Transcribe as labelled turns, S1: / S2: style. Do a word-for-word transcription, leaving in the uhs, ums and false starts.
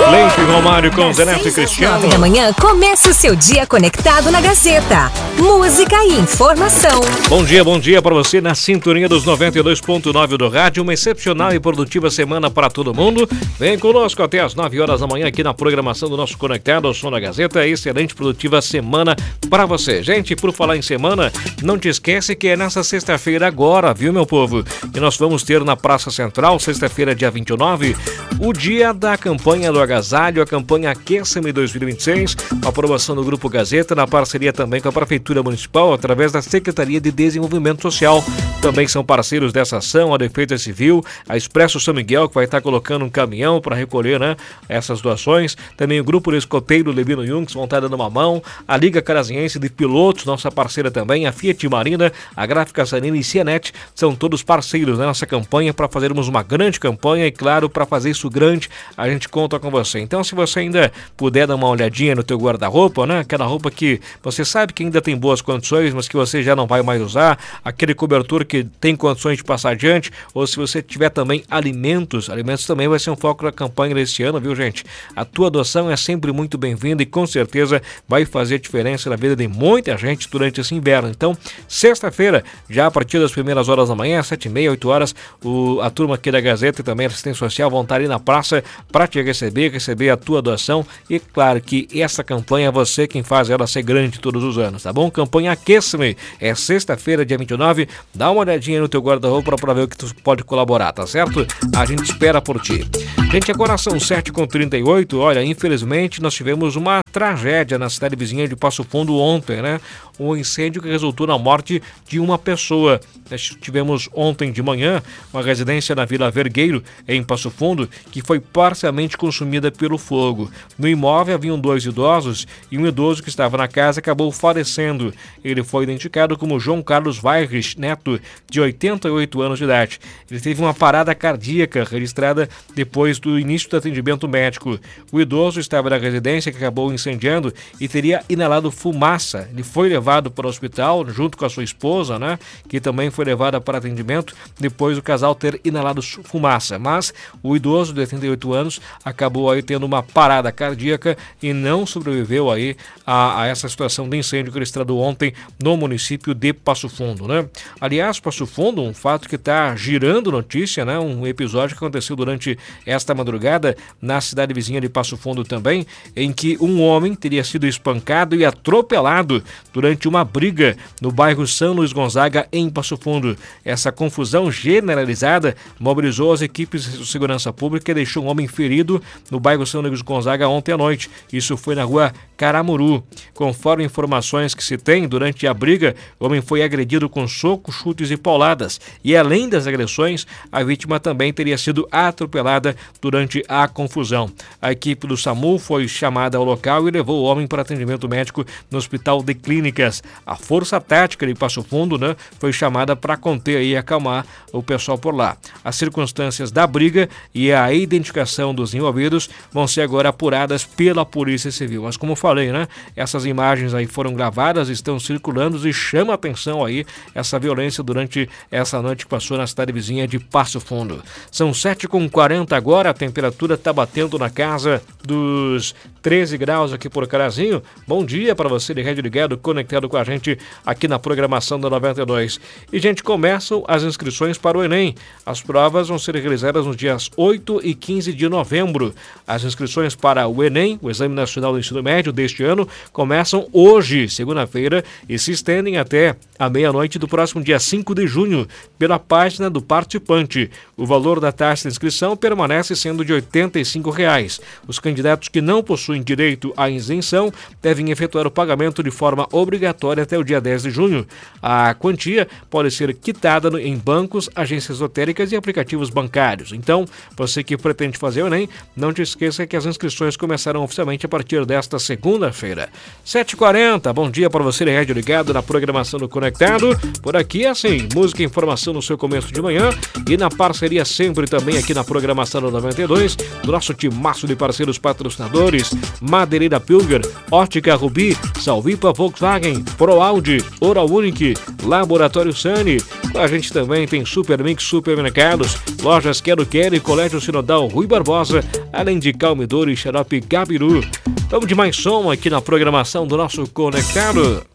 S1: Leite Romário com Zeneto e Cristiano.
S2: nove da manhã, comece o seu dia conectado na Gazeta. Música e informação.
S1: Bom dia, bom dia para você na sintonia dos noventa e dois ponto nove do rádio. Uma excepcional e produtiva semana para todo mundo. Vem conosco até as nove horas da manhã aqui na programação do nosso Conectado ao Som da Gazeta. Excelente, produtiva semana para você. Gente, por falar em semana, não te esquece que é nessa sexta-feira agora, viu, meu povo? E nós vamos ter na Praça Central, sexta-feira, dia vinte e nove, o dia da campanha do agasalho, a campanha Aqueça-me dois mil e vinte e seis, a aprovação do Grupo Gazeta, na parceria também com a Prefeitura Municipal, através da Secretaria de Desenvolvimento Social. Também são parceiros dessa ação, a Defesa Civil, a Expresso São Miguel, que vai estar colocando um caminhão para recolher, né, essas doações. Também o Grupo do Escoteiro Levino Junks vão estar dando uma mão, a Liga Caraziense de Pilotos, nossa parceira também, a Fiat Marina, a Gráfica Sanina e Cianet, são todos parceiros da nossa campanha para fazermos uma grande campanha e, claro, para fazer isso grande, a gente conta com você. Então, se você ainda puder dar uma olhadinha no teu guarda-roupa, né, aquela roupa que você sabe que ainda tem boas condições, mas que você já não vai mais usar, aquele cobertor que tem condições de passar adiante, ou se você tiver também alimentos, alimentos também vai ser um foco da campanha deste ano, viu, gente? A tua doação é sempre muito bem-vinda e com certeza vai fazer diferença na vida de muita gente durante esse inverno. Então, sexta-feira, já a partir das primeiras horas da manhã, sete e meia, oito horas, o, a turma aqui da Gazeta e também a assistência social vão estar ali na praça para te receber, receber a tua doação. E claro que essa campanha é você quem faz ela ser grande todos os anos, tá bom? Campanha Aqueça-me, é sexta-feira, dia vinte e nove, dá uma olhadinha no teu guarda-roupa para ver o que tu pode colaborar, tá certo? A gente espera por ti. Gente, agora são sete e trinta e oito, olha, infelizmente nós tivemos uma tragédia na cidade vizinha de Passo Fundo ontem, né? Um incêndio que resultou na morte de uma pessoa. Nós tivemos ontem de manhã uma residência na Vila Vergueiro, em Passo Fundo, que foi parcialmente consumida pelo fogo. No imóvel haviam dois idosos e um idoso que estava na casa acabou falecendo. Ele foi identificado como João Carlos Vaires Neto, de oitenta e oito anos de idade. Ele teve uma parada cardíaca registrada depois do início do atendimento médico. O idoso estava na residência que acabou incendiando e teria inalado fumaça. Ele foi levado para o hospital junto com a sua esposa, né, que também foi levada para atendimento depois do casal ter inalado fumaça. Mas o idoso de oitenta e oito anos acabou aí tendo uma parada cardíaca e não sobreviveu aí a, a essa situação de incêndio que registrado ontem no município de Passo Fundo, né? Aliás, Passo Fundo, um fato que está girando notícia, né? Um episódio que aconteceu durante esta madrugada na cidade vizinha de Passo Fundo também, em que um homem teria sido espancado e atropelado durante uma briga no bairro São Luís Gonzaga, em Passo Fundo. Essa confusão generalizada mobilizou as equipes de segurança pública e deixou um homem ferido no bairro São Luís Gonzaga ontem à noite. Isso foi na rua Caramuru. Conforme informações que se tem, durante a briga, o homem foi agredido com socos, chutes e pauladas. E além das agressões, a vítima também teria sido atropelada durante a confusão. A equipe do SAMU foi chamada ao local e levou o homem para atendimento médico no Hospital de Clínicas. A Força Tática de Passo Fundo, né, foi chamada para conter e acalmar o pessoal por lá. As circunstâncias da briga e a identificação dos envolvidos vão ser agora apuradas pela Polícia Civil. Mas como falei, né, essas imagens aí foram gravadas, estão circulando e chama a atenção aí essa violência durante essa noite que passou na cidade vizinha de Passo Fundo. São sete e quarenta agora, a temperatura está batendo na casa dos treze graus aqui por Carazinho. Bom dia para você de Rádio Ligado, conectado com a gente aqui na programação da noventa e dois. E, gente, começam as inscrições para o Enem. As provas vão ser realizadas nos dias oito e quinze de novembro. As inscrições para o Enem, o Exame Nacional do Ensino Médio deste ano, começam hoje, segunda-feira, e se estendem até a meia-noite do próximo dia cinco de junho, pela página do participante. O valor da taxa de inscrição permanece sendo de oitenta e cinco reais. Os candidatos que não possuem direito à isenção devem efetuar o pagamento de forma obrigatória até o dia dez de junho. A quantia pode ser quitada em bancos, agências esotéricas e aplicativos bancários. Então, você que pretende fazer o Enem, não te esqueça que as inscrições começarão oficialmente a partir desta segunda-feira. sete e quarenta, bom dia para você de Rádio Ligado na programação do Conectado. Por aqui é assim, música e informação no seu começo de manhã e na parceria sempre também aqui na programação do noventa e dois, do nosso timaço de parceiros patrocinadores, Madeireira Pilger, Ótica Rubi, Salvipa Volkswagen, ProAudio, Oral Unique, Laboratório Sani, A gente também tem Super Mix Supermercados, Lojas Quero Quero e Colégio Sinodal Rui Barbosa, além de Calmidor e Xarope Gabiru. Vamos de mais som aqui na programação do nosso Conectado.